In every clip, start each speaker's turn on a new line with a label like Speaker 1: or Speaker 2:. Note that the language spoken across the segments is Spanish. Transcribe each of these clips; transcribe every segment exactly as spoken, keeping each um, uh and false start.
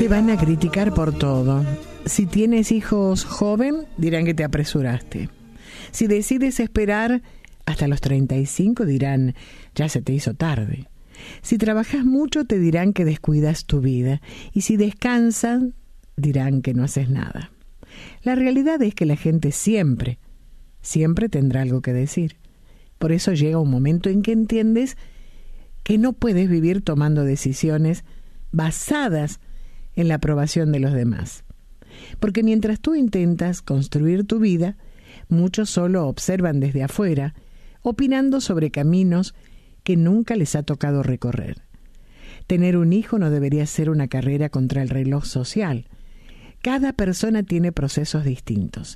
Speaker 1: Te van a criticar por todo. Si tienes hijos joven, dirán que te apresuraste. Si decides esperar hasta los treinta y cinco, dirán, ya se te hizo tarde. Si trabajas mucho, te dirán que descuidas tu vida. Y si descansan, dirán que no haces nada. La realidad es que la gente siempre, siempre tendrá algo que decir. Por eso llega un momento en que entiendes que no puedes vivir tomando decisiones basadas en la aprobación de los demás. Porque mientras tú intentas construir tu vida, muchos solo observan desde afuera, opinando sobre caminos que nunca les ha tocado recorrer. Tener un hijo no debería ser una carrera contra el reloj social. Cada persona tiene procesos distintos,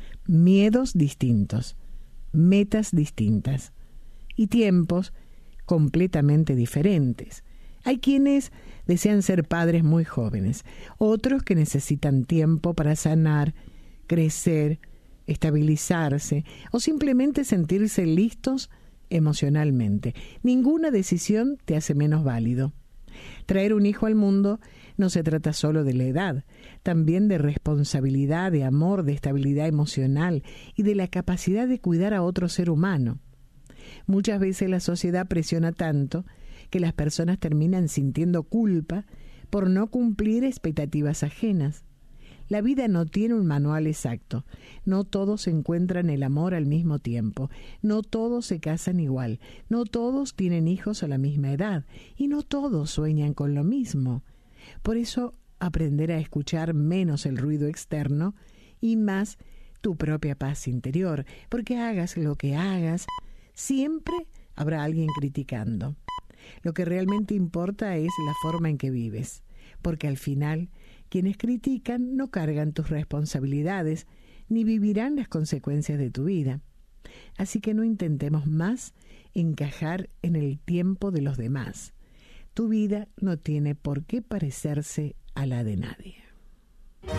Speaker 1: miedos distintos, metas distintas y tiempos completamente diferentes. Hay quienes desean ser padres muy jóvenes, otros que necesitan tiempo para sanar, crecer, estabilizarse o simplemente sentirse listos emocionalmente. Ninguna decisión te hace menos válido. Traer un hijo al mundo no se trata solo de la edad, también de responsabilidad, de amor, de estabilidad emocional y de la capacidad de cuidar a otro ser humano. Muchas veces la sociedad presiona tanto que las personas terminan sintiendo culpa por no cumplir expectativas ajenas. La vida no tiene un manual exacto. No todos encuentran el amor al mismo tiempo. No todos se casan igual. No todos tienen hijos a la misma edad. Y no todos sueñan con lo mismo. Por eso, aprender a escuchar menos el ruido externo y más tu propia paz interior. Porque hagas lo que hagas, siempre habrá alguien criticando. Lo que realmente importa es la forma en que vives, porque al final quienes critican no cargan tus responsabilidades ni vivirán las consecuencias de tu vida. Así que no intentemos más encajar en el tiempo de los demás. Tu vida no tiene por qué parecerse a la de nadie.